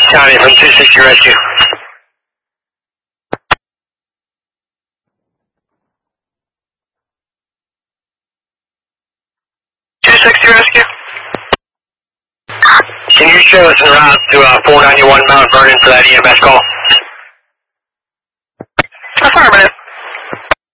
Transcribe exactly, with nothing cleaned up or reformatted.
County from two sixty Rescue. two sixty Rescue. Can you show us en route to uh, four ninety-one Mount Vernon for that E M S call? Affirmative.